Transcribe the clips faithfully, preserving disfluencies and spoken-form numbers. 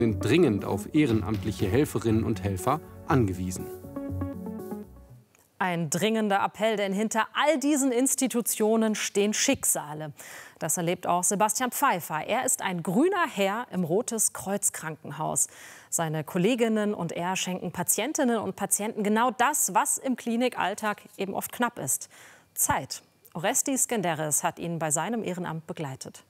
sind dringend auf ehrenamtliche Helferinnen und Helfer angewiesen. Ein dringender Appell, denn hinter all diesen Institutionen stehen Schicksale. Das erlebt auch Sebastian Pfeiffer. Er ist ein grüner Herr im Rotes Kreuz Krankenhaus. Seine Kolleginnen und er schenken Patientinnen und Patienten genau das, was im Klinikalltag eben oft knapp ist: Zeit. Orestis Skenderis hat ihn bei seinem Ehrenamt begleitet.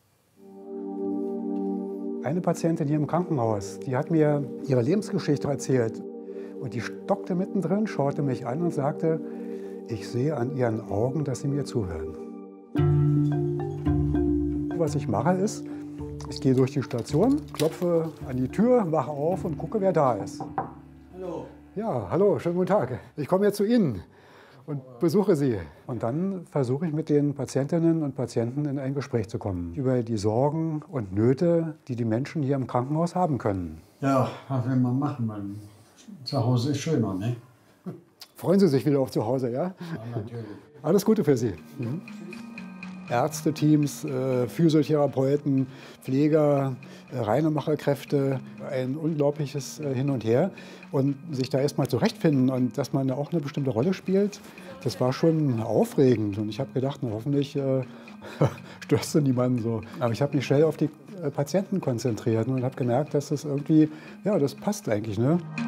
Eine Patientin hier im Krankenhaus, die hat mir ihre Lebensgeschichte erzählt. Und die stockte mittendrin, schaute mich an und sagte: Ich sehe an ihren Augen, dass sie mir zuhören. Was ich mache ist, ich gehe durch die Station, klopfe an die Tür, mache auf und gucke, wer da ist. Hallo. Ja, hallo, schönen guten Tag. Ich komme jetzt zu Ihnen und besuche Sie. Und dann versuche ich mit den Patientinnen und Patienten in ein Gespräch zu kommen über die Sorgen und Nöte, die die Menschen hier im Krankenhaus haben können. Ja, was will man machen? Man, zu Hause ist schöner, ne? Freuen Sie sich wieder auf zu Hause, ja? Ja, natürlich. Alles Gute für Sie. Mhm. Ärzteteams, äh, Physiotherapeuten, Pfleger, äh, Reinemacherkräfte, ein unglaubliches äh, Hin und Her. Und sich da erst mal zurechtfinden und dass man da auch eine bestimmte Rolle spielt, das war schon aufregend. Und ich habe gedacht, na, hoffentlich äh, störst du niemanden so. Aber ich habe mich schnell auf die äh, Patienten konzentriert und habe gemerkt, dass das irgendwie, ja, das passt eigentlich, ne?